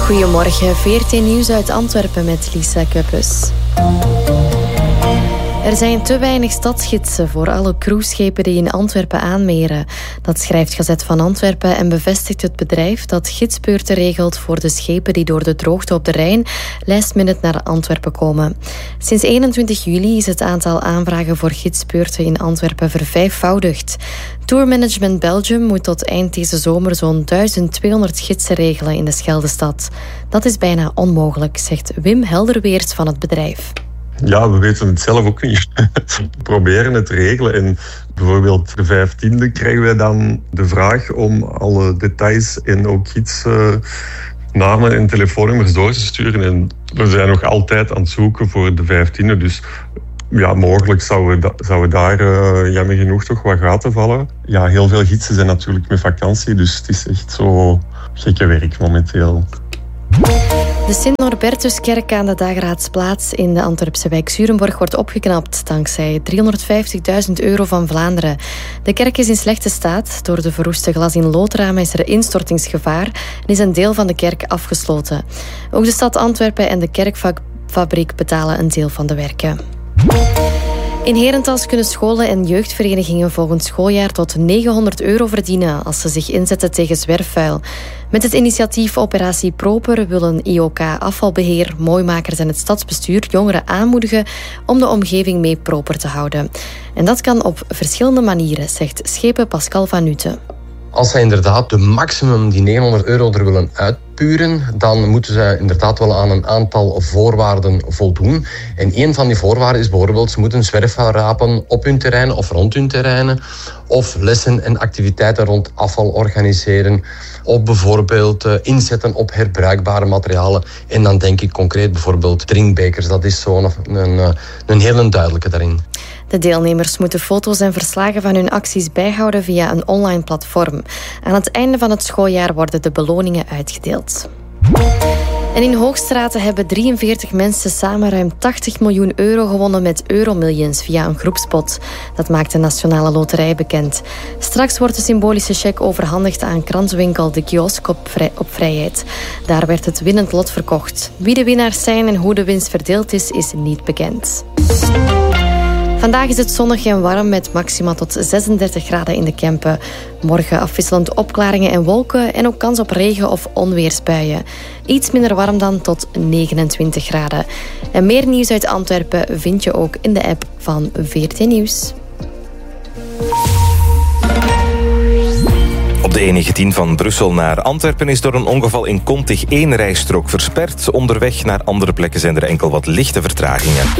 Goedemorgen, VRT Nieuws uit Antwerpen met Lisa Kuppes. Er zijn te weinig stadsgidsen voor alle cruiseschepen die in Antwerpen aanmeren. Dat schrijft Gazet van Antwerpen en bevestigt het bedrijf dat gidsbeurten regelt voor de schepen die door de droogte op de Rijn last-minute naar Antwerpen komen. Sinds 21 juli is het aantal aanvragen voor gidsbeurten in Antwerpen vervijfvoudigd. Tourmanagement Belgium moet tot eind deze zomer zo'n 1200 gidsen regelen in de Scheldestad. Dat is bijna onmogelijk, zegt Wim Helderweers van het bedrijf. Ja, we weten het zelf ook niet. We proberen het te regelen. En bijvoorbeeld de 15e krijgen wij dan de vraag om alle details en ook namen en telefoonnummers door te sturen. En we zijn nog altijd aan het zoeken voor de 15e. Dus ja, mogelijk zouden daar jammer genoeg toch wat gaten vallen. Ja, heel veel gidsen zijn natuurlijk met vakantie. Dus het is echt zo gekke werk momenteel. De Sint-Norbertuskerk aan de Dageraadsplaats in de Antwerpse wijk Zurenborg wordt opgeknapt dankzij €350.000 van Vlaanderen. De kerk is in slechte staat. Door de verroeste glas in loodramen is er instortingsgevaar en is een deel van de kerk afgesloten. Ook de stad Antwerpen en de kerkfabriek betalen een deel van de werken. In Herentals kunnen scholen en jeugdverenigingen volgend schooljaar tot €900 verdienen als ze zich inzetten tegen zwerfvuil. Met het initiatief Operatie Proper willen IOK Afvalbeheer, Mooimakers en het stadsbestuur jongeren aanmoedigen om de omgeving mee proper te houden. En dat kan op verschillende manieren, zegt schepen Pascal van Nutten. Als zij inderdaad de maximum die €900 er willen uitpuren, dan moeten zij inderdaad wel aan een aantal voorwaarden voldoen. En een van die voorwaarden is bijvoorbeeld, ze moeten zwerfvuil rapen op hun terreinen of rond hun terreinen, of lessen en activiteiten rond afval organiseren, of bijvoorbeeld inzetten op herbruikbare materialen. En dan denk ik concreet bijvoorbeeld drinkbekers. Dat is zo'n een hele duidelijke daarin. De deelnemers moeten foto's en verslagen van hun acties bijhouden via een online platform. Aan het einde van het schooljaar worden de beloningen uitgedeeld. En in Hoogstraten hebben 43 mensen samen ruim €80 miljoen gewonnen met Euromillions via een groepspot. Dat maakt de Nationale Loterij bekend. Straks wordt de symbolische cheque overhandigd aan krantwinkel De Kiosk op Vrijheid. Daar werd het winnend lot verkocht. Wie de winnaars zijn en hoe de winst verdeeld is niet bekend. Vandaag is het zonnig en warm met maxima tot 36 graden in de Kempen. Morgen afwisselend opklaringen en wolken en ook kans op regen- of onweersbuien. Iets minder warm dan tot 29 graden. En meer nieuws uit Antwerpen vind je ook in de app van VRT Nieuws. Op de E19 van Brussel naar Antwerpen is door een ongeval in Kontig 1 rijstrook versperd. Onderweg naar andere plekken zijn er enkel wat lichte vertragingen.